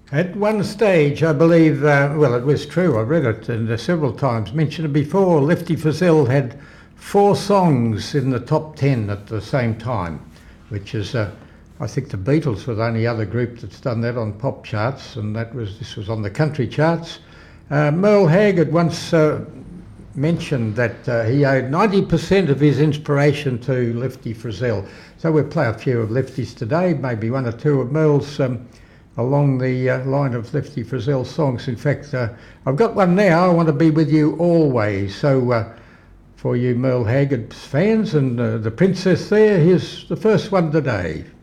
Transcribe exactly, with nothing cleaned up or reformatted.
At one stage, I believe, uh, well, it was true, I read it and, uh, several times, mentioned it before, Lefty Frizzell had four songs in the top ten at the same time, which is, uh, I think the Beatles were the only other group that's done that on pop charts, and that was this was on the country charts. Uh, Merle Haggard once uh, mentioned that uh, he owed ninety percent of his inspiration to Lefty Frizzell. So we'll play a few of Lefty's today, maybe one or two of Merle's um, along the uh, line of Lefty Frizzell's songs. In fact, uh, I've got one now, I Want to Be With You Always. So uh, for you Merle Haggard fans and uh, the Princess there, here's the first one today.